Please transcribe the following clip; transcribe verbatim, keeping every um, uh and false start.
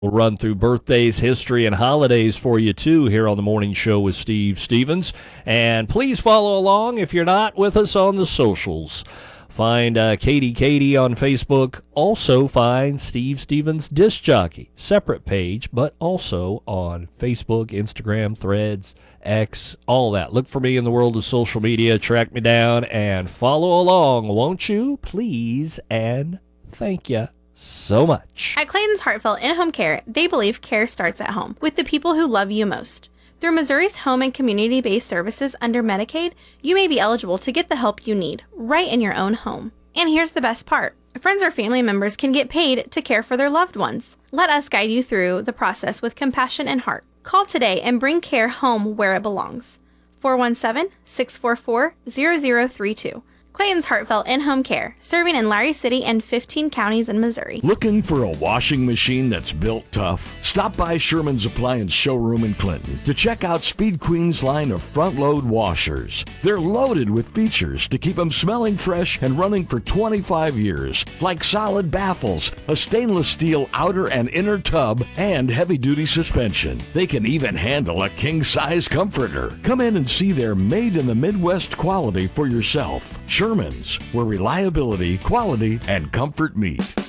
We'll run through birthdays, history, and holidays for you, too, here on the Morning Show with Steve Stevens. And please follow along if you're not with us on the socials. Find uh, Katie Katie on Facebook. Also find Steve Stevens Disc Jockey. Separate page, but also on Facebook, Instagram, Threads, X, all that. Look for me in the world of social media. Track me down and follow along, won't you? Please and thank you so much. At Clayton's Heartfelt In-Home Care, they believe care starts at home with the people who love you most. Through Missouri's home and community-based services under Medicaid, you may be eligible to get the help you need right in your own home. And here's the best part. Friends or family members can get paid to care for their loved ones. Let us guide you through the process with compassion and heart. Call today and bring care home where it belongs. four one seven, six four four, zero zero three two. Clayton's Heartfelt In-Home Care, serving in Larry City and fifteen counties in Missouri. Looking for a washing machine that's built tough? Stop by Sherman's Appliance Showroom in Clinton to check out Speed Queen's line of front-load washers. They're loaded with features to keep them smelling fresh and running for twenty-five years, like solid baffles, a stainless steel outer and inner tub, and heavy-duty suspension. They can even handle a king-size comforter. Come in and see their made-in-the-Midwest quality for yourself. Sherman's, where reliability, quality, and comfort meet.